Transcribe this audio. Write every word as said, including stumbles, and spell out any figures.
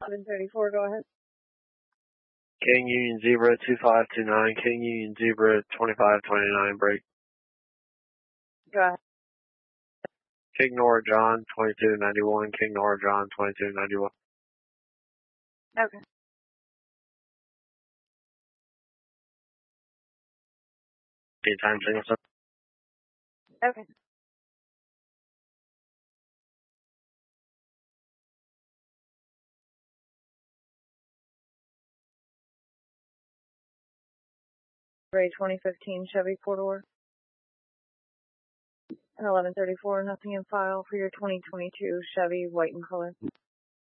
eleven thirty-four, go ahead. King Union Zebra two five two nine, King Union Zebra twenty-five twenty-nine, break. Go ahead. King Nora John twenty-two ninety-one, King Nora John twenty-two ninety-one. Okay. Anytime single sir. Okay. Gray twenty fifteen Chevy four-door. eleven thirty-four, nothing in file for your twenty twenty-two Chevy white in color.